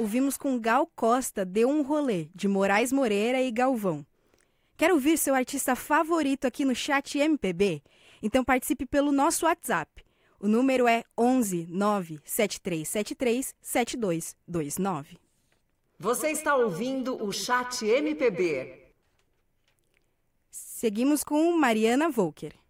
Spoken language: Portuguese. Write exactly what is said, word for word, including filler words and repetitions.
ouvimos com Gal Costa, Deu um Rolê, de Moraes Moreira e Galvão. Quer ouvir seu artista favorito aqui no Chat M P B? Então participe pelo nosso WhatsApp. O número é onze nove sete três sete três sete dois dois nove. Você está ouvindo o Chat M P B. Seguimos com Mariana Volker.